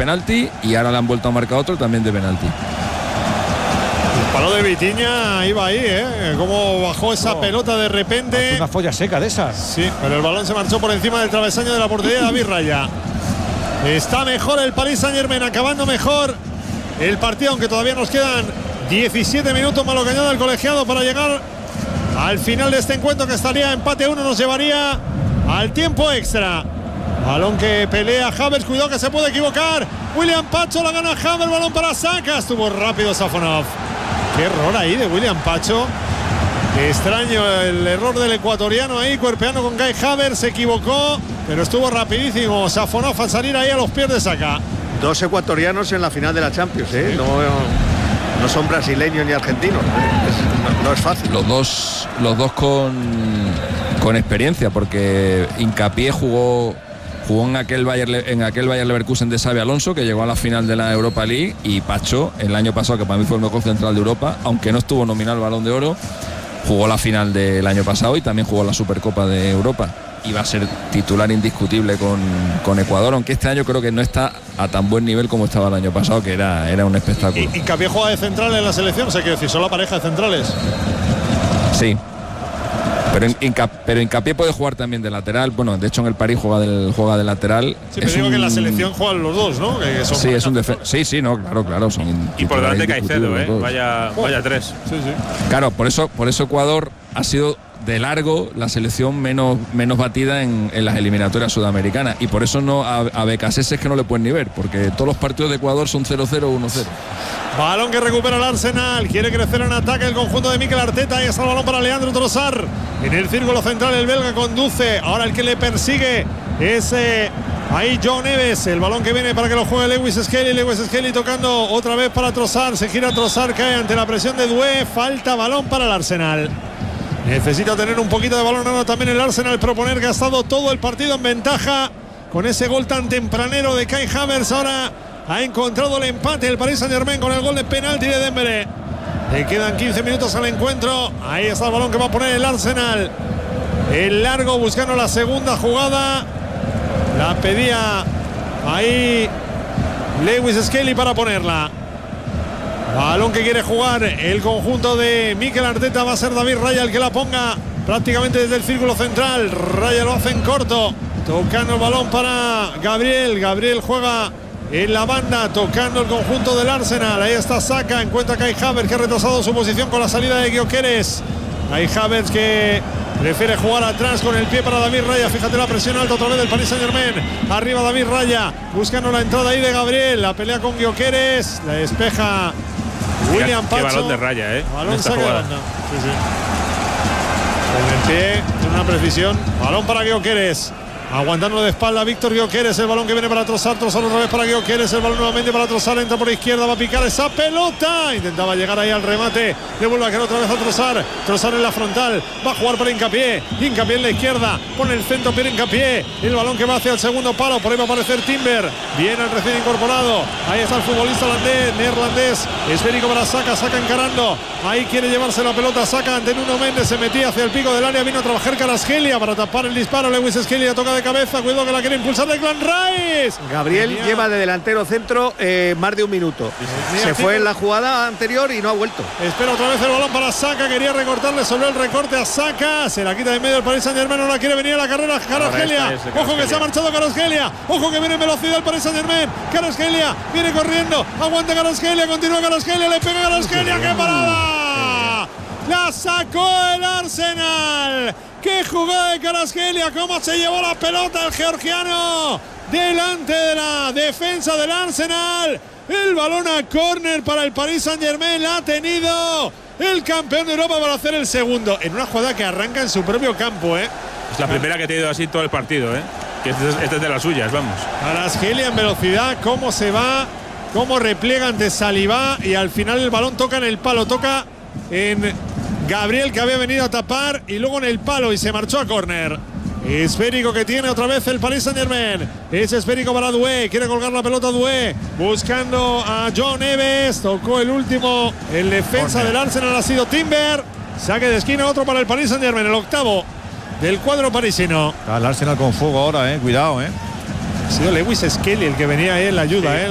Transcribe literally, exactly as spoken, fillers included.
penalti y ahora le han vuelto a marcar otro también de penalti. El palo de Vitinha iba ahí, ¿eh? Cómo bajó esa oh. pelota de repente. Una folla seca de esas. Sí, pero el balón se marchó por encima del travesaño de la portería de David Raya. Está mejor el Paris Saint-Germain, acabando mejor el partido, aunque todavía nos quedan diecisiete minutos más lo que añade el colegiado para llegar al final de este encuentro, que estaría empate uno, nos llevaría al tiempo extra. Balón que pelea Havertz, cuidado que se puede equivocar. William Pacho la gana Havertz, balón para Saka, estuvo rápido Safonov. Qué error ahí de William Pacho. Extraño el error del ecuatoriano ahí, cuerpeando con Kai Havertz, se equivocó, pero estuvo rapidísimo Safonov al salir ahí a los pies de Saka. Dos ecuatorianos en la final de la Champions, ¿eh? Sí. No, no son brasileños ni argentinos, ¿eh? es, no, no es fácil. Los dos, los dos con, con experiencia, porque Hincapié jugó jugó en aquel Bayer, en aquel Bayer Leverkusen de Xabi Alonso, que llegó a la final de la Europa League, y Pacho el año pasado, que para mí fue el mejor central de Europa, aunque no estuvo nominado al Balón de Oro, jugó la final del año pasado y también jugó la Supercopa de Europa. Y va a ser titular indiscutible con, con Ecuador, aunque este año creo que no está a tan buen nivel como estaba el año pasado, que era, era un espectáculo. ¿Y Hincapié juega de central en la selección? O sea, quiero decir, ¿son la pareja de centrales? Sí. Pero, Hinca, pero Hincapié puede jugar también de lateral. Bueno, de hecho en el París juega, del, juega de lateral. Sí, pero es digo un... que en la selección juegan los dos, ¿no? Que son sí, es un defen- sí, sí, no, claro, claro. Son y por delante Caicedo, ¿eh? Vaya, vaya tres. Sí, sí. Claro, por eso, por eso Ecuador ha sido de largo la selección menos, menos batida en, en las eliminatorias sudamericanas, y por eso no a, a Becasés es que no le pueden ni ver, porque todos los partidos de Ecuador son cero cero, uno cero. Balón que recupera el Arsenal, quiere crecer en ataque el conjunto de Mikel Arteta, y está el balón para Leandro Trossard en el círculo central. El belga conduce, ahora el que le persigue es eh, ahí Joe Neves, el balón que viene para que lo juegue Lewis Skelly. Lewis Skelly tocando otra vez para Trossard, se gira Trossard, cae ante la presión de Doué, falta balón para el Arsenal. Necesita tener un poquito de balón ahora también el Arsenal, proponer, que ha estado todo el partido en ventaja con ese gol tan tempranero de Kai Havertz. Ahora ha encontrado el empate el Paris Saint-Germain con el gol de penalti de Dembélé. Le quedan quince minutos al encuentro. Ahí está el balón que va a poner el Arsenal. El largo buscando la segunda jugada. La pedía ahí Lewis Skelly para ponerla. Balón que quiere jugar el conjunto de Mikel Arteta. Va a ser David Raya el que la ponga prácticamente desde el círculo central. Raya lo hace en corto, tocando el balón para Gabriel. Gabriel juega en la banda, tocando el conjunto del Arsenal. Ahí está Saka, encuentra a Kai Havertz, que ha retrasado su posición con la salida de Gyökeres. Kai Havertz que prefiere jugar atrás con el pie para David Raya. Fíjate la presión alta otra vez del Paris Saint-Germain. Arriba David Raya, buscando la entrada ahí de Gabriel. La pelea con Gyökeres, la despeja William Pacho. Qué balón de Raya, ¿eh? Balón saca de banda. Sí, sí. Con el pie, tiene una precisión. Balón para Gyökeres. Aguantando de espalda Víctor Gyökeres, el balón que viene para Trossard, Trossard otra vez para Gyökeres, el balón nuevamente para Trossard, entra por izquierda, va a picar esa pelota, intentaba llegar ahí al remate, le vuelve a quedar otra vez a Trossard, Trossard en la frontal, va a jugar para Hincapié, Hincapié en la izquierda, pone el centro, Pierre Hincapié, el balón que va hacia el segundo palo, por ahí va a aparecer Timber, viene el recién incorporado, ahí está el futbolista holandés, neerlandés, esférico para Saka, Saka encarando, ahí quiere llevarse la pelota, Saka ante Nuno Méndez, se metía hacia el pico del área, vino a trabajar Kvaratskhelia para tapar el disparo, Lewis Skelly toca de cabeza, cuidado que la quiere impulsar de Declan Rice. Gabriel Venía. lleva de delantero centro eh, más de un minuto. Venía se fue en la jugada anterior y no ha vuelto. Espera otra vez el balón para Saka, quería recortarle sobre el recorte a Saka, se la quita de medio el Paris Saint-Germain, no la quiere venir a la carrera Kvaratskhelia. Ojo que se ha marchado Kvaratskhelia, ojo que viene en velocidad el Paris Saint-Germain. Kvaratskhelia viene corriendo, aguanta Kvaratskhelia, continúa Kvaratskhelia, le pega Kvaratskhelia, ¡qué parada! La sacó el Arsenal. ¡Qué jugada de Kvaratskhelia! ¡Cómo se llevó la pelota el georgiano! Delante de la defensa del Arsenal. El balón a córner para el Paris Saint-Germain. La ha tenido el campeón de Europa para hacer el segundo. En una jugada que arranca en su propio campo, ¿eh? Es la primera que ha tenido así todo el partido, ¿eh? Que esta es, este es de las suyas, vamos. Kvaratskhelia en velocidad. Cómo se va, cómo repliega ante Saliba. Y al final el balón toca en el palo. Toca en Gabriel, que había venido a tapar, y luego en el palo y se marchó a córner. Esférico que tiene otra vez el Paris Saint-Germain. Es esférico para Doué, quiere colgar la pelota Doué, buscando a Joe Neves, tocó el último, el defensa corner del Arsenal ha sido Timber. Saque de esquina, otro para el Paris Saint-Germain, el octavo del cuadro parisino. El Arsenal con fuego ahora, eh, cuidado, eh. Ha sido Lewis Skelly el que venía ahí en la ayuda, sí. eh.